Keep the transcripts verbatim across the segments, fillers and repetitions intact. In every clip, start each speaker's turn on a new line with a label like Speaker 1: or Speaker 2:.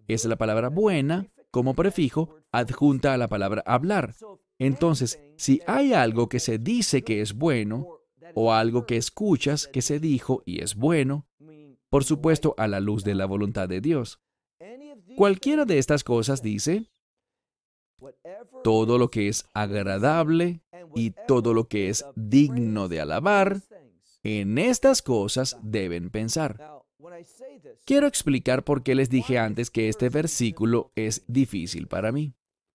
Speaker 1: Es la palabra buena como prefijo adjunta a la palabra hablar. Entonces, si hay algo que se dice que es bueno, o algo que escuchas que se dijo y es bueno, por supuesto a la luz de la voluntad de Dios. Cualquiera de estas cosas dice, todo lo que es agradable y todo lo que es digno de alabar, en estas cosas deben pensar. Quiero explicar por qué les dije antes que este versículo es difícil para mí.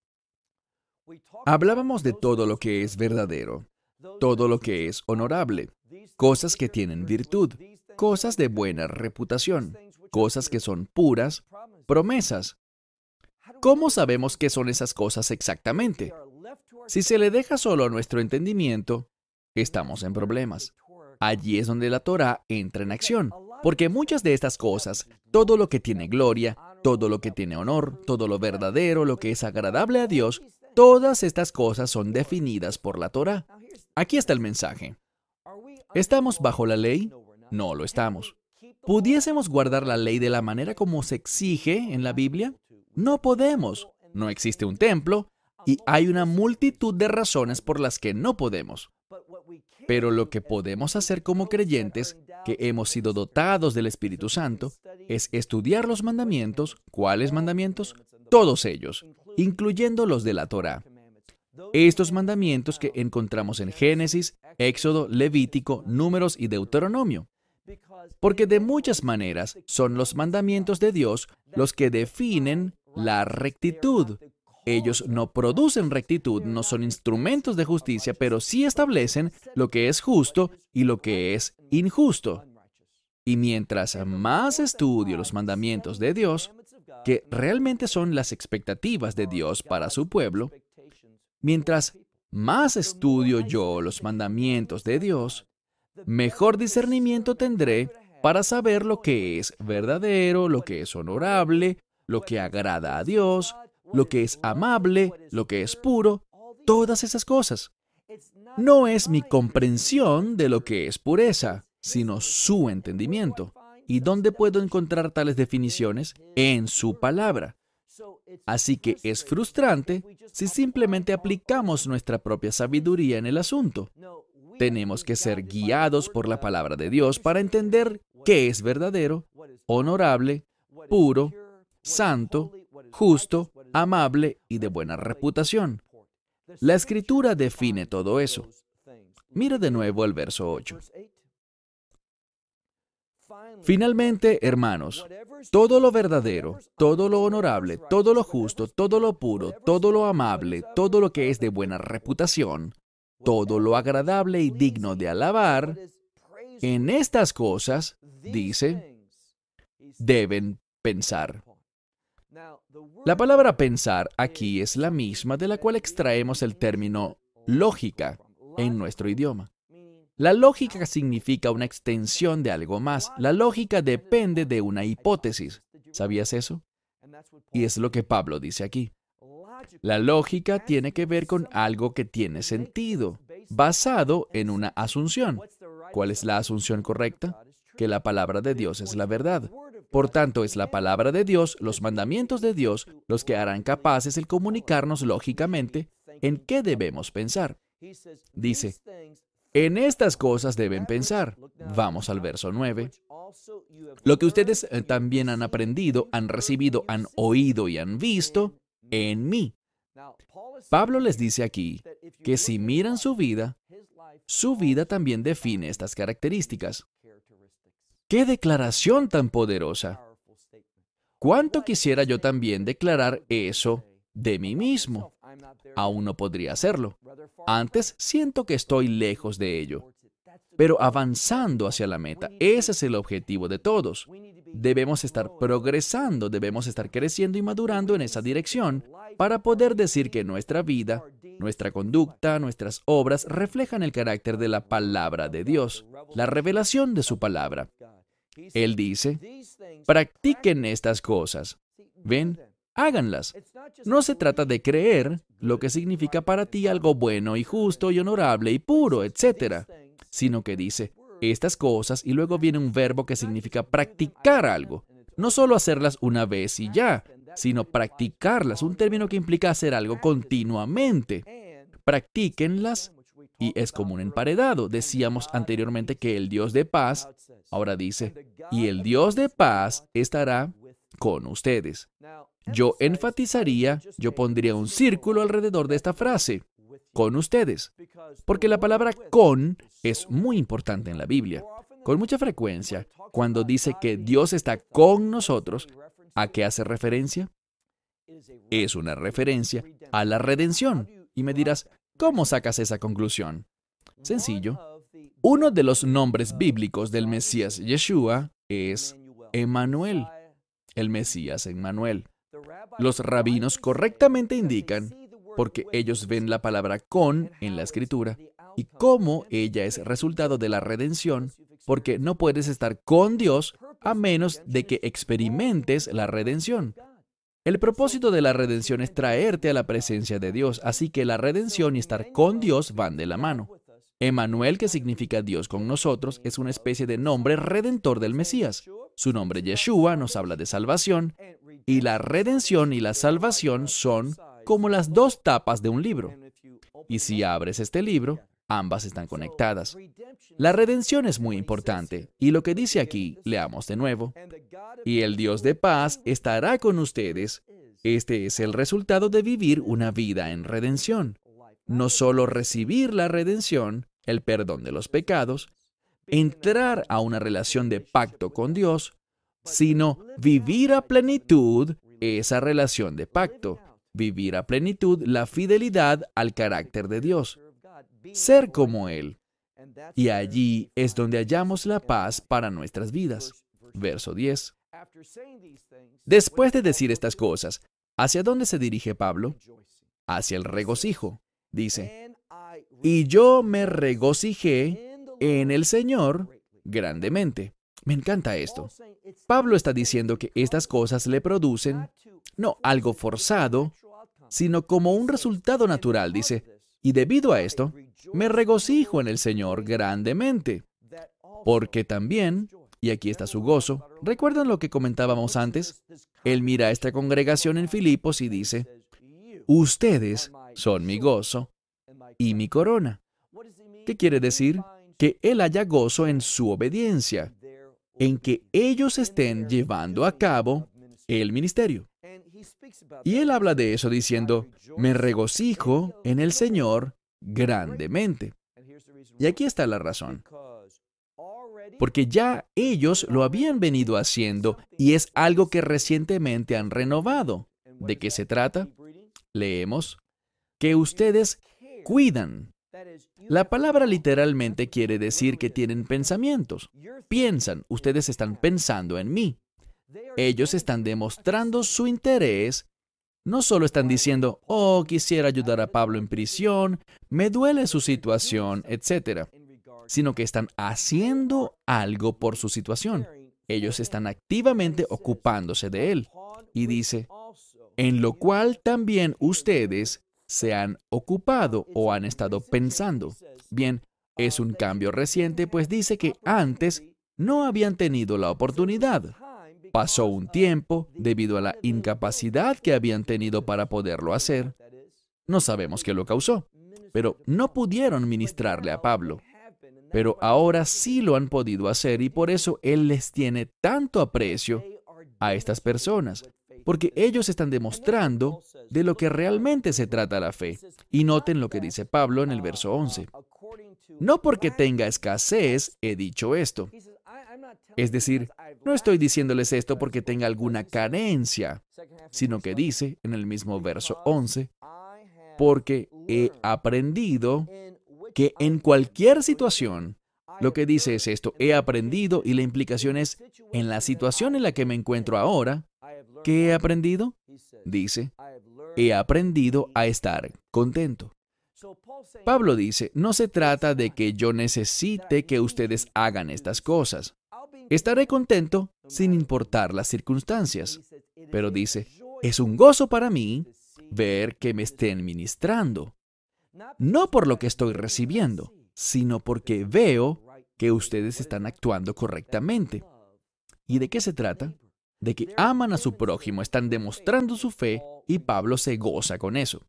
Speaker 1: Hablábamos de todo lo que es verdadero, todo lo que es honorable, cosas que tienen virtud, cosas de buena reputación, cosas que son puras, promesas. ¿Cómo sabemos qué son esas cosas exactamente? Si se le deja solo a nuestro entendimiento, estamos en problemas. Allí es donde la Torá entra en acción, porque muchas de estas cosas, todo lo que tiene gloria, todo lo que tiene honor, todo lo verdadero, lo que es agradable a Dios, todas estas cosas son definidas por la Torá. Aquí está el mensaje. ¿Estamos bajo la ley? No lo estamos. ¿Pudiésemos guardar la ley de la manera como se exige en la Biblia? No podemos. No existe un templo y hay una multitud de razones por las que no podemos. Pero lo que podemos hacer como creyentes, que hemos sido dotados del Espíritu Santo, es estudiar los mandamientos. ¿Cuáles mandamientos? Todos ellos, incluyendo los de la Torá. Estos mandamientos que encontramos en Génesis, Éxodo, Levítico, Números y Deuteronomio. Porque de muchas maneras son los mandamientos de Dios los que definen la rectitud. Ellos no producen rectitud, no son instrumentos de justicia, pero sí establecen lo que es justo y lo que es injusto. Y mientras más estudio los mandamientos de Dios, que realmente son las expectativas de Dios para su pueblo, mientras más estudio yo los mandamientos de Dios, mejor discernimiento tendré para saber lo que es verdadero, lo que es honorable, lo que agrada a Dios, lo que es amable, lo que es puro, todas esas cosas. No es mi comprensión de lo que es pureza, sino su entendimiento. ¿Y dónde puedo encontrar tales definiciones? En su palabra. Así que es frustrante si simplemente aplicamos nuestra propia sabiduría en el asunto. Tenemos que ser guiados por la palabra de Dios para entender qué es verdadero, honorable, puro, santo, justo, amable y de buena reputación. La Escritura define todo eso. Mira de nuevo el verso ocho. Finalmente, hermanos, todo lo verdadero, todo lo honorable, todo lo justo, todo lo puro, todo lo amable, todo lo que es de buena reputación, todo lo agradable y digno de alabar, en estas cosas, dice, deben pensar. La palabra pensar aquí es la misma de la cual extraemos el término lógica en nuestro idioma. La lógica significa una extensión de algo más. La lógica depende de una hipótesis. ¿Sabías eso? Y es lo que Pablo dice aquí. La lógica tiene que ver con algo que tiene sentido, basado en una asunción. ¿Cuál es la asunción correcta? Que la palabra de Dios es la verdad. Por tanto, es la palabra de Dios, los mandamientos de Dios, los que harán capaces el comunicarnos lógicamente en qué debemos pensar. Dice, en estas cosas deben pensar. Vamos al verso nueve. Lo que ustedes eh, también han aprendido, han recibido, han oído y han visto en mí. Pablo les dice aquí que si miran su vida, su vida también define estas características. ¡Qué declaración tan poderosa! ¿Cuánto quisiera yo también declarar eso de mí mismo? Aún no podría hacerlo. Antes siento que estoy lejos de ello. Pero avanzando hacia la meta, ese es el objetivo de todos. Debemos estar progresando, debemos estar creciendo y madurando en esa dirección para poder decir que nuestra vida, nuestra conducta, nuestras obras reflejan el carácter de la palabra de Dios, la revelación de su palabra. Él dice, practiquen estas cosas. ¿Ven? Háganlas. No se trata de creer, lo que significa para ti algo bueno y justo y honorable y puro, etcétera, sino que dice estas cosas y luego viene un verbo que significa practicar algo. No solo hacerlas una vez y ya, sino practicarlas, un término que implica hacer algo continuamente. Practíquenlas, y es como un emparedado. Decíamos anteriormente que el Dios de paz, ahora dice, y el Dios de paz estará con ustedes. Yo enfatizaría, yo pondría un círculo alrededor de esta frase, con ustedes, porque la palabra con es muy importante en la Biblia. Con mucha frecuencia, cuando dice que Dios está con nosotros, ¿a qué hace referencia? Es una referencia a la redención. Y me dirás, ¿cómo sacas esa conclusión? Sencillo. Uno de los nombres bíblicos del Mesías Yeshua es Emmanuel, el Mesías Emmanuel. Los rabinos correctamente indican, porque ellos ven la palabra con en la Escritura, y cómo ella es resultado de la redención, porque no puedes estar con Dios a menos de que experimentes la redención. El propósito de la redención es traerte a la presencia de Dios, así que la redención y estar con Dios van de la mano. Emmanuel, que significa Dios con nosotros, es una especie de nombre redentor del Mesías. Su nombre Yeshua nos habla de salvación, y la redención y la salvación son como las dos tapas de un libro. Y si abres este libro, ambas están conectadas. La redención es muy importante, y lo que dice aquí, leamos de nuevo. Y el Dios de paz estará con ustedes. Este es el resultado de vivir una vida en redención. No solo recibir la redención, el perdón de los pecados, entrar a una relación de pacto con Dios, sino vivir a plenitud esa relación de pacto. Vivir a plenitud la fidelidad al carácter de Dios. Ser como Él. Y allí es donde hallamos la paz para nuestras vidas. Verso diez. Después de decir estas cosas, ¿hacia dónde se dirige Pablo? Hacia el regocijo. Dice, y yo me regocijé en el Señor grandemente. Me encanta esto. Pablo está diciendo que estas cosas le producen, no algo forzado, sino como un resultado natural. Dice, y debido a esto, me regocijo en el Señor grandemente, porque también, y aquí está su gozo, ¿recuerdan lo que comentábamos antes? Él mira a esta congregación en Filipos y dice, ustedes son mi gozo y mi corona. ¿Qué quiere decir? Que él haya gozo en su obediencia, en que ellos estén llevando a cabo el ministerio. Y él habla de eso diciendo, me regocijo en el Señor grandemente. Y aquí está la razón. Porque ya ellos lo habían venido haciendo y es algo que recientemente han renovado. ¿De qué se trata? Leemos, que ustedes cuidan. La palabra literalmente quiere decir que tienen pensamientos. Piensan, ustedes están pensando en mí. Ellos están demostrando su interés. No solo están diciendo, oh, quisiera ayudar a Pablo en prisión, me duele su situación, etcétera, sino que están haciendo algo por su situación. Ellos están activamente ocupándose de él. Y dice, en lo cual también ustedes se han ocupado o han estado pensando. Bien, es un cambio reciente, pues dice que antes no habían tenido la oportunidad. Pasó un tiempo debido a la incapacidad que habían tenido para poderlo hacer. No sabemos qué lo causó, pero no pudieron ministrarle a Pablo. Pero ahora sí lo han podido hacer y por eso él les tiene tanto aprecio a estas personas, porque ellos están demostrando de lo que realmente se trata la fe. Y noten lo que dice Pablo en el verso once. No porque tenga escasez he dicho esto. Es decir, no estoy diciéndoles esto porque tenga alguna carencia, sino que dice en el mismo verso once, porque he aprendido que en cualquier situación, lo que dice es esto, he aprendido y la implicación es, en la situación en la que me encuentro ahora, ¿qué he aprendido? Dice, he aprendido a estar contento. Pablo dice, no se trata de que yo necesite que ustedes hagan estas cosas. Estaré contento sin importar las circunstancias. Pero dice, es un gozo para mí ver que me estén ministrando. No por lo que estoy recibiendo, sino porque veo que ustedes están actuando correctamente. ¿Y de qué se trata? de que aman a su prójimo, están demostrando su fe y Pablo se goza con eso.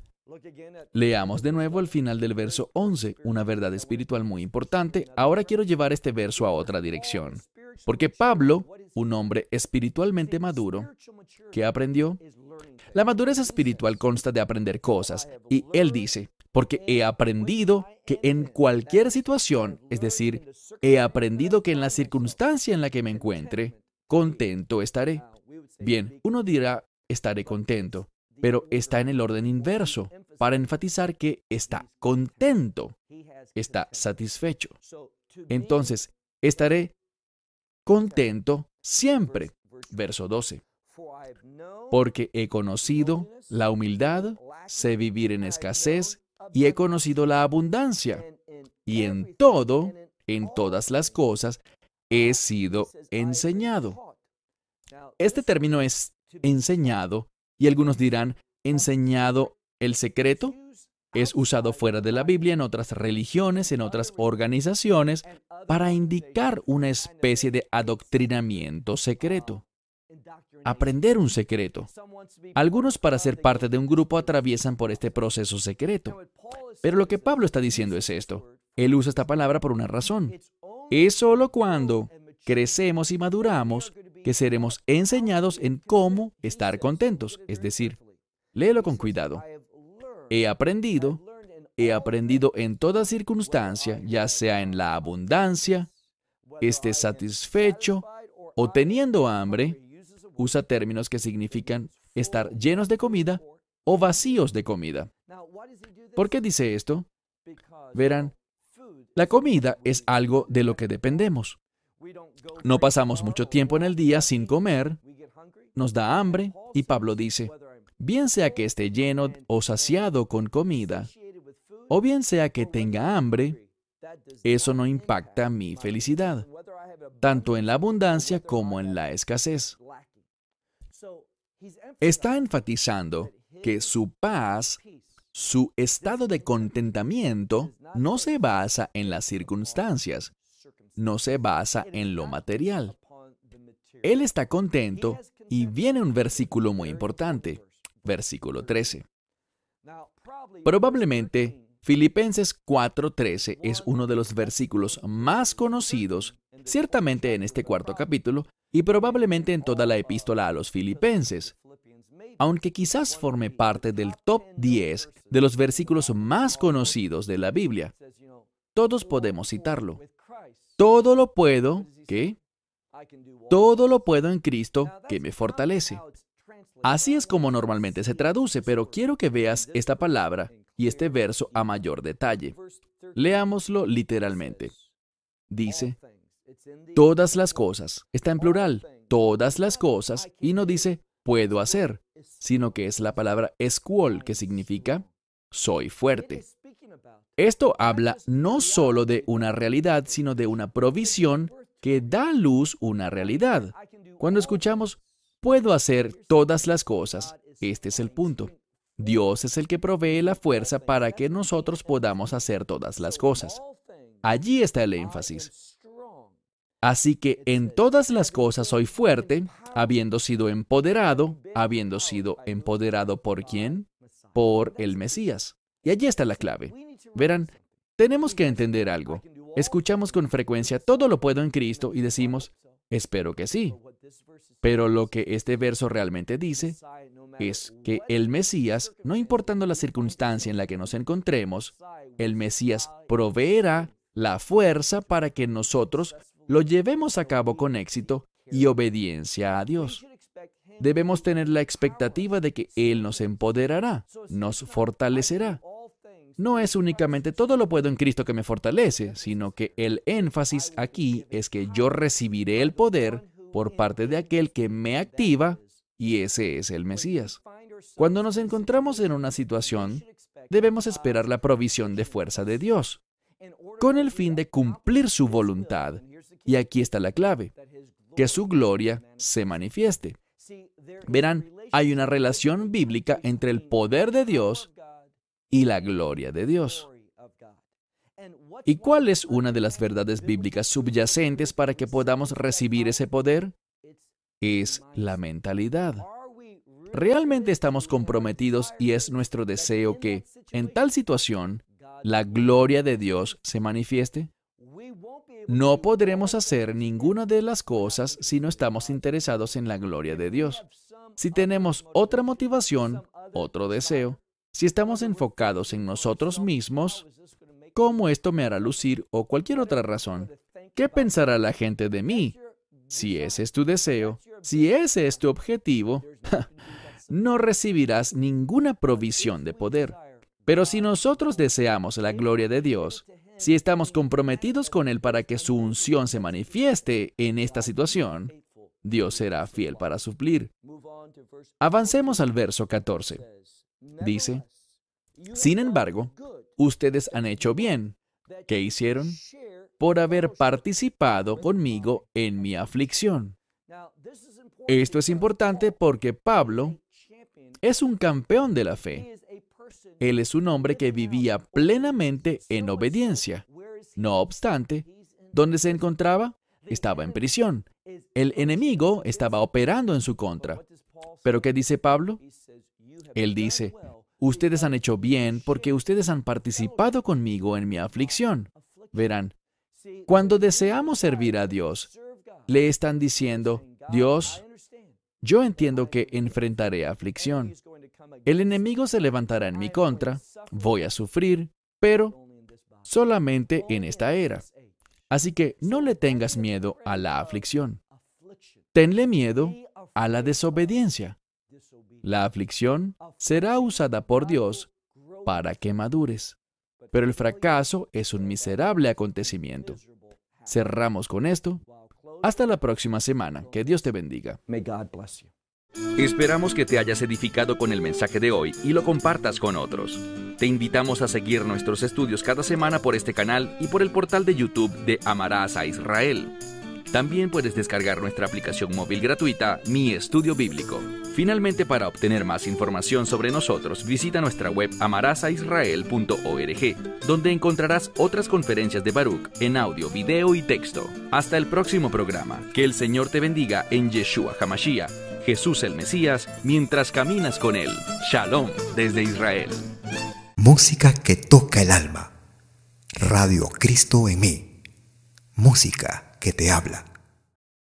Speaker 1: Leamos de nuevo el final del verso once, una verdad espiritual muy importante. Ahora quiero llevar este verso a otra dirección. Porque Pablo, un hombre espiritualmente maduro, ¿qué aprendió? La madurez espiritual consta de aprender cosas, y él dice, porque he aprendido que en cualquier situación, es decir, he aprendido que en la circunstancia en la que me encuentre, contento estaré. Bien, uno dirá, estaré contento, pero está en el orden inverso, para enfatizar que está contento, está satisfecho. Entonces, estaré contento siempre. Verso doce. Porque he conocido la humildad, sé vivir en escasez, y he conocido la abundancia. Y en todo, en todas las cosas, he sido enseñado. Este término es enseñado, y algunos dirán, ¿enseñado el secreto? Es usado fuera de la Biblia en otras religiones, en otras organizaciones, para indicar una especie de adoctrinamiento secreto. Aprender un secreto. Algunos para ser parte de un grupo atraviesan por este proceso secreto. Pero lo que Pablo está diciendo es esto. Él usa esta palabra por una razón. Es solo cuando crecemos y maduramos que seremos enseñados en cómo estar contentos. Es decir, léelo con cuidado. He aprendido, he aprendido en toda circunstancia, ya sea en la abundancia, esté satisfecho o teniendo hambre. Usa términos que significan estar llenos de comida o vacíos de comida. ¿Por qué dice esto? Verán, la comida es algo de lo que dependemos. No pasamos mucho tiempo en el día sin comer, nos da hambre, y Pablo dice, bien sea que esté lleno o saciado con comida, o bien sea que tenga hambre, eso no impacta mi felicidad, tanto en la abundancia como en la escasez. Está enfatizando que su paz, su estado de contentamiento, no se basa en las circunstancias, no se basa en lo material. Él está contento y viene un versículo muy importante, versículo trece. Probablemente, Filipenses cuatro trece es uno de los versículos más conocidos, ciertamente en este cuarto capítulo, y probablemente en toda la epístola a los Filipenses, aunque quizás forme parte del top diez de los versículos más conocidos de la Biblia. Todos podemos citarlo. Todo lo puedo, ¿qué? Todo lo puedo en Cristo que me fortalece. Así es como normalmente se traduce, pero quiero que veas esta palabra y este verso a mayor detalle. Leámoslo literalmente. Dice, todas las cosas. Está en plural, todas las cosas, y no dice, puedo hacer, sino que es la palabra escuol, que significa, soy fuerte. Esto habla no solo de una realidad, sino de una provisión que da a luz una realidad. Cuando escuchamos, puedo hacer todas las cosas, este es el punto. Dios es el que provee la fuerza para que nosotros podamos hacer todas las cosas. Allí está el énfasis. Así que en todas las cosas soy fuerte, habiendo sido empoderado, habiendo sido empoderado ¿por quién? Por el Mesías. Y allí está la clave. Verán, tenemos que entender algo. Escuchamos con frecuencia, todo lo puedo en Cristo, y decimos, espero que sí. Pero lo que este verso realmente dice es que el Mesías, no importando la circunstancia en la que nos encontremos, el Mesías proveerá la fuerza para que nosotros lo llevemos a cabo con éxito y obediencia a Dios. Debemos tener la expectativa de que Él nos empoderará, nos fortalecerá. No es únicamente todo lo puedo en Cristo que me fortalece, sino que el énfasis aquí es que yo recibiré el poder por parte de aquel que me activa, y ese es el Mesías. Cuando nos encontramos en una situación, debemos esperar la provisión de fuerza de Dios, con el fin de cumplir su voluntad. Y aquí está la clave, que su gloria se manifieste. Verán, hay una relación bíblica entre el poder de Dios y la gloria de Dios. ¿Y cuál es una de las verdades bíblicas subyacentes para que podamos recibir ese poder? es la mentalidad. ¿Realmente estamos comprometidos y es nuestro deseo que, en tal situación, la gloria de Dios se manifieste? No podremos hacer ninguna de las cosas si no estamos interesados en la gloria de Dios. Si tenemos otra motivación, otro deseo, si estamos enfocados en nosotros mismos, ¿cómo esto me hará lucir o cualquier otra razón? ¿Qué pensará la gente de mí? Si ese es tu deseo, si ese es tu objetivo, no recibirás ninguna provisión de poder. Pero si nosotros deseamos la gloria de Dios, si estamos comprometidos con Él para que su unción se manifieste en esta situación, Dios será fiel para suplir. Avancemos al verso catorce. Dice, sin embargo, ustedes han hecho bien. ¿Qué hicieron? Por haber participado conmigo en mi aflicción. Esto es importante porque Pablo es un campeón de la fe. Él es un hombre que vivía plenamente en obediencia. No obstante, ¿dónde se encontraba? Estaba en prisión. El enemigo estaba operando en su contra. ¿Pero qué dice Pablo? Él dice, ustedes han hecho bien porque ustedes han participado conmigo en mi aflicción. Verán, cuando deseamos servir a Dios, le están diciendo, Dios, yo entiendo que enfrentaré aflicción. El enemigo se levantará en mi contra, voy a sufrir, pero solamente en esta era. Así que no le tengas miedo a la aflicción. Tenle miedo a la desobediencia. La aflicción será usada por Dios para que madures. Pero el fracaso es un miserable acontecimiento. Cerramos con esto. Hasta la próxima semana. Que Dios te bendiga.
Speaker 2: Esperamos que te hayas edificado con el mensaje de hoy y lo compartas con otros. Te invitamos a seguir nuestros estudios cada semana por este canal y por el portal de YouTube de Amarás a Israel. También puedes descargar nuestra aplicación móvil gratuita, Mi Estudio Bíblico. Finalmente, para obtener más información sobre nosotros, visita nuestra web amarás a israel punto org, donde encontrarás otras conferencias de Baruch en audio, video y texto. Hasta el próximo programa. Que el Señor te bendiga en Yeshua HaMashiach, Jesús el Mesías, mientras caminas con Él. Shalom desde Israel.
Speaker 3: Música que toca el alma. Radio Cristo en mí. Música que te habla.